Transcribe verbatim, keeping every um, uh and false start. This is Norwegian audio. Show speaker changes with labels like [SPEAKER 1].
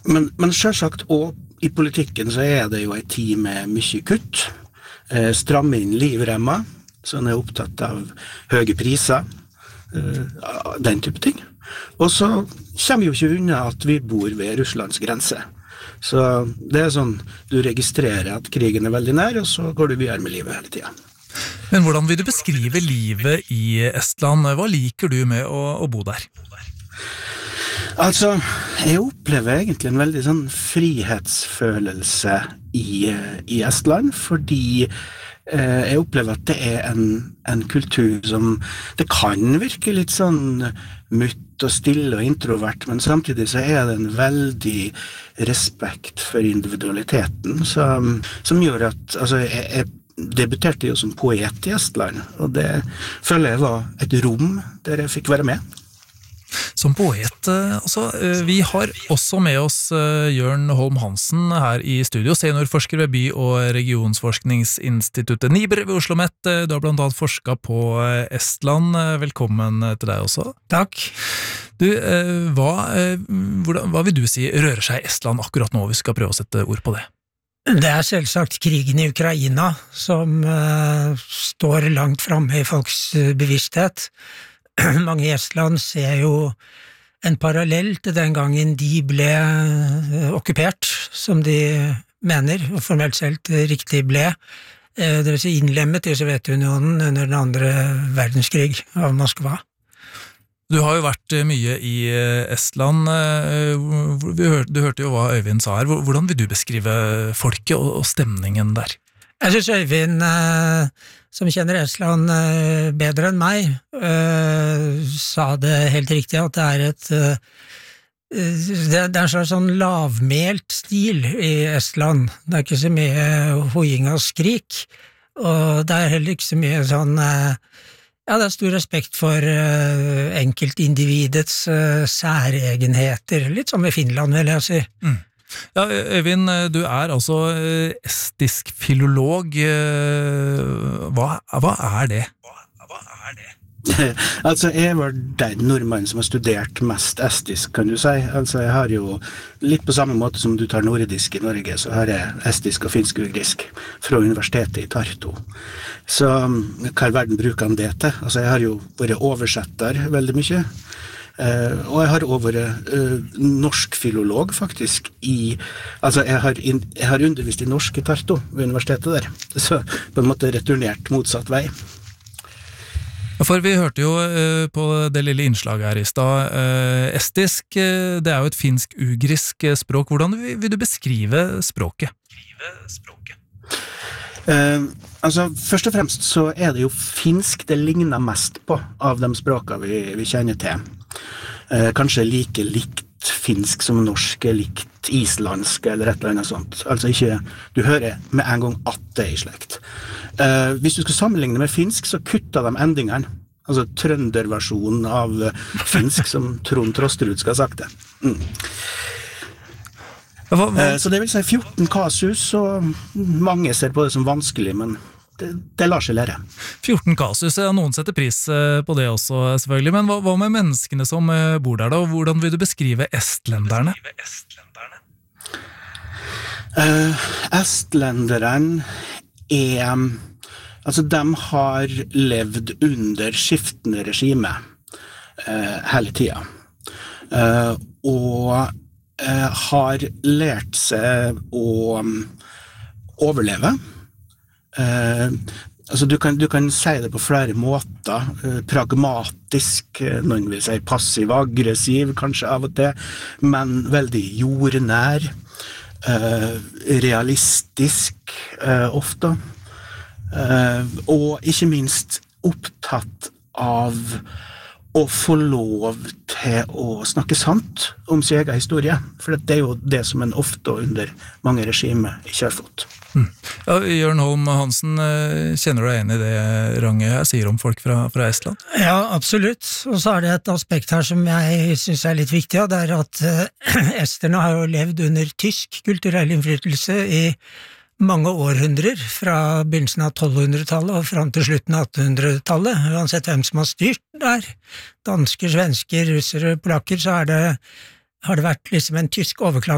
[SPEAKER 1] Men, men selvsagt, og i politikken så er det jo en tid med mye kutt, eh, stramme inn livremmer, så en er opptatt av høye priser, eh, den type ting. Og så kommer jo ikke unna at vi bor ved Russlands grense. Så det er sånn, du registrerer at krigen er veldig nær, og så går du videre med livet hele tiden.
[SPEAKER 2] Men hvordan vil du beskrive livet i Estland? Hva liker du med å, å bo der?
[SPEAKER 1] Altså, jeg opplever egentlig en veldig sånn frihetsfølelse i, i Estland, fordi eh, jeg opplever at det er en, en kultur som, det kan virke litt sånn mutt og stille og introvert, men samtidig så er det en veldig respekt for individualiteten, som, som gjør at, altså, jeg, jeg debuterte jo som poet i Estland, og det føler jeg var et rom der jeg fikk være med.
[SPEAKER 2] Som poet, altså, vi har også med oss Jørn Holm Hansen her i studio, seniorforsker ved By- og regionsforskningsinstituttet NIBR ved OsloMet. Du har blant annet forsket på Estland. Velkommen til deg også.
[SPEAKER 3] Takk.
[SPEAKER 2] Du, hva, hvordan, hva vil du si rører seg i Estland akkurat nå? Vi skal prøve å sette ord på det.
[SPEAKER 3] Det er selvsagt krigen i Ukraina som uh, står langt fremme i folks uh, bevissthet. Mange i Estland ser jo en parallell til den gangen de ble uh, okkupert, som de mener, og formelt sett riktig ble, uh, det vil si innlemmet i Sovjetunionen under den andre verdenskrig av Moskva.
[SPEAKER 2] Du har jo vært mye i Estland. Du hørte jo hva Øyvind sa her. Hvordan vil du beskrive folket og stemningen der?
[SPEAKER 3] Jeg synes Øyvind, som kjenner Estland bedre enn meg, sa det helt riktig at det er et det er en slags sånn lavmælt stil i Estland. Det er ikke så mye hoiing og skrik, og det er heller ikke så mye sånn ja, det er stor respekt for uh, enkeltindividets uh, særegenheter, litt som i Finland, vil jeg si.
[SPEAKER 2] Mm. Ja, Øyvind, du er altså estisk filolog. Hva, hva er det? Hva, hva er det?
[SPEAKER 1] Altså, jeg var den nordmannen som har studert mest estisk, kan du si. Altså, jeg har jo, litt på samme måte som du tar nordisk i Norge, så har jeg estisk og finsk-ugrisk fra universitetet i Tartu. Så hva i verden bruker han det til? Altså, jeg har jo vært oversetter veldig mye, uh, og jeg har også vært uh, norsk filolog, faktisk, i, altså, jeg har, in, jeg har undervist i norsk i Tartu, ved universitetet der, så på en måte returnert motsatt vei.
[SPEAKER 2] For vi hørte jo uh, på det lille innslaget her i sted, uh, estisk, uh, det er jo et finsk-ugrisk språk. Hvordan vil, vil du beskrive språket? Beskrive språket?
[SPEAKER 1] Uh, altså, først og fremst så er det jo finsk det ligner mest på av de språkene vi, vi kjenner til. Uh, kanskje like likt finsk som norsk, likt islandsk eller et eller annet sånt. Altså ikke, du hører med en gang at det er i slekt. Uh, hvis du skal sammenligne med finsk, så kutter de endingene. Altså trønderversjonen av finsk, som Trond Trosterud skal ha sagt det. Mm. Hva, hva? Uh, så det vil si fjorten kasus, og mange ser på det som vanskelig, men det, det lar seg lære.
[SPEAKER 2] fjorten kasus, ja, noen setter pris på det også, selvfølgelig. Men hva, hva med menneskene som bor der da? Hvordan vil du beskrive estlenderne?
[SPEAKER 1] Uh, estlenderen er, altså de har levd under skiftende regime uh, hele tiden, uh, og uh, har lært seg å um, overleve. Uh, altså du kan, du kan si det på flere måter, uh, pragmatisk, uh, noen vil si passiv-aggressiv kanskje av og til, men veldig jordnær, uh, realistisk uh, ofte, uh, og ikke minst opptatt av å få lov til å snakke sant om sin egen historie, for det er jo det som en ofte under mange regimer ikke har fått.
[SPEAKER 2] Mm. Ja, Jørn Holm Hansen, kjenner du deg igjen i det Range her sier om folk fra, fra Estland?
[SPEAKER 3] Ja, absolutt. Og så er det et aspekt her som jeg synes er litt viktig, og det er at uh, esterne har jo levd under tysk kulturell innflytelse i mange århundrer, fra begynnelsen av tolvhundretallet og frem til slutten av attenhundretallet, uansett hvem som har styrt der. Dansker, svensker, russere, polakker, så er det, har det vært liksom en tysk overklasse